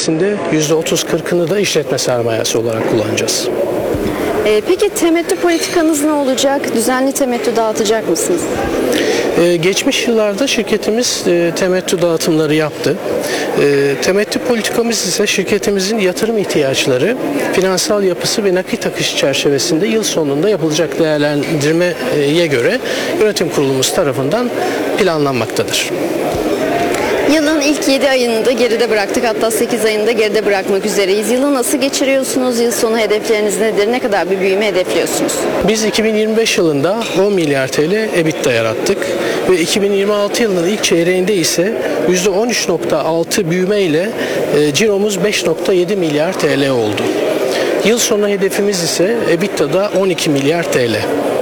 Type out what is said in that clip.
içerisinde %30-40'ını da işletme sermayesi olarak kullanacağız. Peki temettü politikanız ne olacak? Düzenli temettü dağıtacak mısınız? Geçmiş yıllarda şirketimiz temettü dağıtımları yaptı. Temettü politikamız ise şirketimizin yatırım ihtiyaçları, finansal yapısı ve nakit akışı çerçevesinde yıl sonunda yapılacak değerlendirmeye göre yönetim kurulumuz tarafından planlanmaktadır. Yılın ilk 7 ayını da geride bıraktık. Hatta 8 ayını da geride bırakmak üzereyiz. Yılı nasıl geçiriyorsunuz? Yıl sonu hedefleriniz nedir? Ne kadar bir büyüme hedefliyorsunuz? Biz 2025 yılında 10 milyar TL EBITDA yarattık ve 2026 yılının ilk çeyreğinde ise %13.6 büyüme ile ciromuz 5.7 milyar TL oldu. Yıl sonu hedefimiz ise EBITDA'da 12 milyar TL.